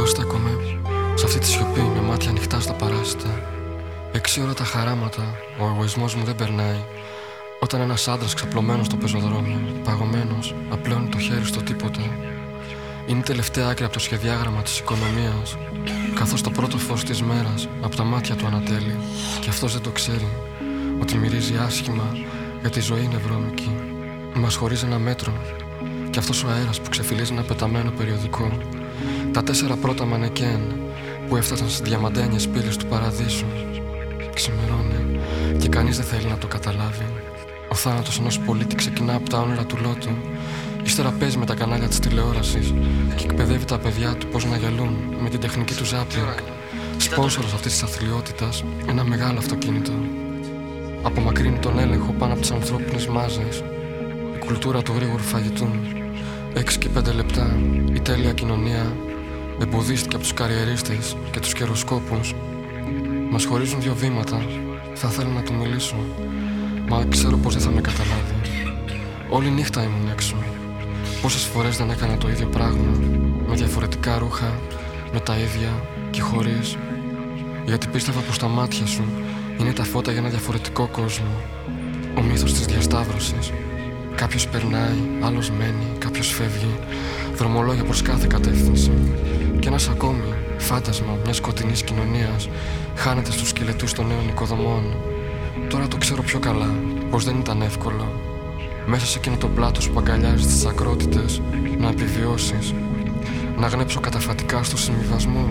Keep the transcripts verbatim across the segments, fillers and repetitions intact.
Εγώ στέκομαι σε αυτή τη σιωπή με μάτια ανοιχτά στα παράσιτα. Έξι ώρα τα χαράματα, ο εγωισμός μου δεν περνάει. Όταν ένας άντρας ξαπλωμένος στο πεζοδρόμιο, παγωμένος, απλώνει το χέρι στο τίποτα. Είναι η τελευταία άκρη από το σχεδιάγραμμα της οικονομίας, καθώς το πρώτο φως της μέρας από τα μάτια του ανατέλει. Και αυτός δεν το ξέρει, ότι μυρίζει άσχημα, γιατί η ζωή είναι βρώμικη. Μας χωρίζει ένα μέτρο, και αυτός ο αέρας που ξεφυλίζει ένα πεταμένο περιοδικό. Τα τέσσερα πρώτα μανεκέν που έφτασαν στις διαμαντένιες πύλες του παραδείσου. Ξημερώνει και κανείς δεν θέλει να το καταλάβει. Ο θάνατος ενός πολίτη ξεκινά από τα όνειρα του λότου. Ύστερα παίζει με τα κανάλια της τηλεόρασης και εκπαιδεύει τα παιδιά του πώς να γελούν με την τεχνική του ζάπινγκ. Σπόνσορος αυτής της αθλιότητας, ένα μεγάλο αυτοκίνητο. Απομακρύνει τον έλεγχο πάνω από τις ανθρώπινες μάζες. Η κουλτούρα του γρήγορου φαγητού. Έξι και πέντε λεπτά η τέλεια κοινωνία εμποδίστηκε από τους καριερίστες και τους καιροσκόπους. Μας χωρίζουν δύο βήματα. Θα ήθελα να του μιλήσω, μα ξέρω πως δεν θα με καταλάβει. Όλη νύχτα ήμουν έξω. Πόσες φορές δεν έκανα το ίδιο πράγμα, με διαφορετικά ρούχα, με τα ίδια και χωρίς. Γιατί πίστευα πως τα μάτια σου είναι τα φώτα για ένα διαφορετικό κόσμο. Ο μύθος της διασταύρωσης. Κάποιος περνάει, άλλος μένει, κάποιος φεύγει. Δρομολόγια προς κάθε κατεύθυνση. Και ένας ακόμη, φάντασμα μιας σκοτεινής κοινωνίας, χάνεται στους σκελετούς των νέων οικοδομών. Τώρα το ξέρω πιο καλά, πως δεν ήταν εύκολο. Μέσα σε εκείνο το πλάτος που αγκαλιάζει τις ακρότητες, να επιβιώσεις. Να γνέψω καταφατικά στο συμβιβασμό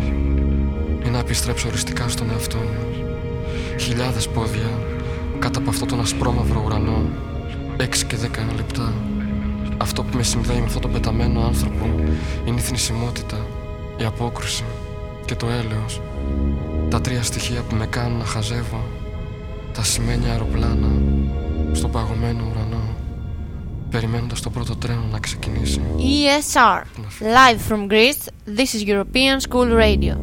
ή να επιστρέψω οριστικά στον εαυτό μου. Χιλιάδες πόδια κάτω από αυτόν τον ασπρόμαυρο ουρανό. Έξι και δέκα λεπτά. Αυτό που με συνδέει με αυτόν τον πεταμένο άνθρωπο είναι η θνησιμότητα, η απόκρουση και το έλεος. Τα τρία στοιχεία που με κάνουν να χαζεύω. Τα σημαίνια αεροπλάνα στον παγωμένο ουρανό, περιμένοντας το πρώτο τρένο να ξεκινήσει. E S R, live from Greece, this is European School Radio.